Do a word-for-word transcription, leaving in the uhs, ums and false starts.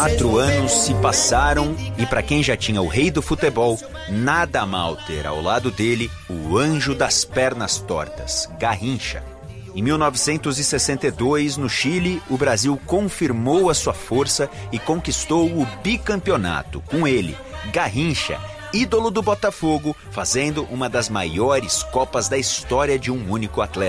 Quatro anos se passaram e para quem já tinha o rei do futebol, nada mal ter ao lado dele o anjo das pernas tortas, Garrincha. Em mil novecentos e sessenta e dois, no Chile, o Brasil confirmou a sua força e conquistou o bicampeonato. Com ele, Garrincha, ídolo do Botafogo, fazendo uma das maiores Copas da história de um único atleta.